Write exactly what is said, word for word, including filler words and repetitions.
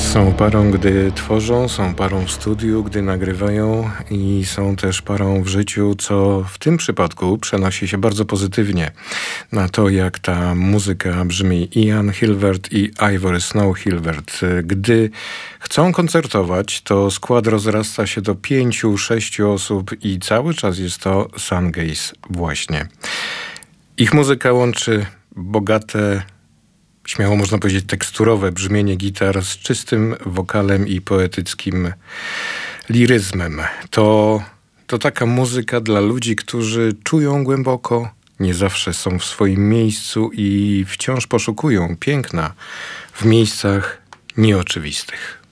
Są parą, gdy tworzą, są parą w studiu, gdy nagrywają i są też parą w życiu, co w tym przypadku przenosi się bardzo pozytywnie na to, jak ta muzyka brzmi. Ian Hilbert i Ivory Snow Hilbert. Gdy chcą koncertować, to skład rozrasta się do pięciu, sześciu osób i cały czas jest to Sun Gaze właśnie. Ich muzyka łączy bogate, śmiało można powiedzieć teksturowe brzmienie gitar z czystym wokalem i poetyckim liryzmem. To, to taka muzyka dla ludzi, którzy czują głęboko, nie zawsze są w swoim miejscu i wciąż poszukują piękna w miejscach nieoczywistych.